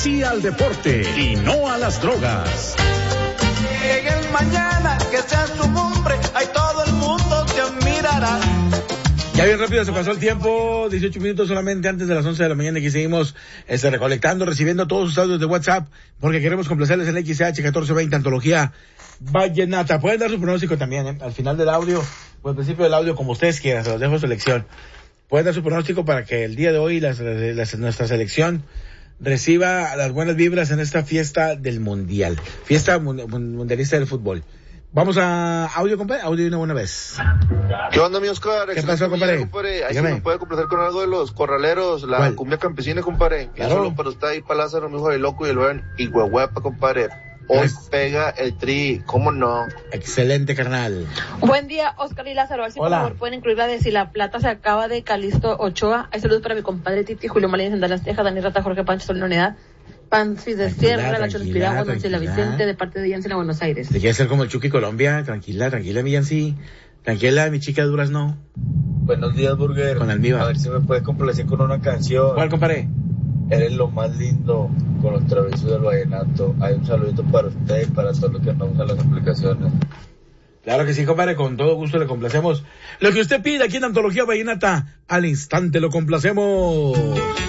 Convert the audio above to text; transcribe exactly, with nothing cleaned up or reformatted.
Sí al deporte y no a las drogas. En el mañana, que seas un hombre, ahí todo el mundo te admirará. Ya bien rápido se pasó el tiempo, dieciocho minutos solamente antes de las once de la mañana, y aquí seguimos este, recolectando, recibiendo todos sus audios de WhatsApp, porque queremos complacerles en X H catorce veinte, Antología Vallenata. Pueden dar su pronóstico también, ¿eh? Al final del audio, o al principio del audio, como ustedes quieran, se los dejo a su elección. Pueden dar su pronóstico para que el día de hoy las, las, nuestra selección reciba las buenas vibras en esta fiesta del Mundial, fiesta mundialista del fútbol. Vamos a audio, compadre, audio de una buena vez. ¿Qué onda, mi Oscar? ¿Qué pasó, compadre? compadre? Ahí se me puede complacer con algo de los corraleros, la ¿Cuál? Cumbia campesina, compadre. Claro. Ya solo para usted ahí, para Lázaro, mi hijo de loco, y el buen y Huehuepa, compadre. Hoy Es... pega el tri, ¿cómo no? Excelente, carnal. Buen día, Oscar y Lázaro. A ver si Hola. por favor pueden incluir la de Si la Plata se acaba de Calixto Ochoa. Hay saludos para mi compadre Titi, Julio Malines en Dallas, Texas, Dani Rata, Jorge Pancho, Solino Unidad, Panfis de Sierra, La Chonspiragua, Doncella Vicente, de parte de Yancena, Buenos Aires. Te quieres ser como el Chucky Colombia, tranquila, tranquila, mi Yancy. Tranquila, mi chica de Durazno. Buenos días, Burger. Con almíbar. A ver si me puedes complacer con una canción. ¿Cuál, compadre? Eres lo más lindo con los traviesos del vallenato. Hay un saludito para usted y para todos los que andamos a las aplicaciones. Claro que sí, compadre, con todo gusto le complacemos. Lo que usted pida aquí en Antología Vallenata, al instante lo complacemos.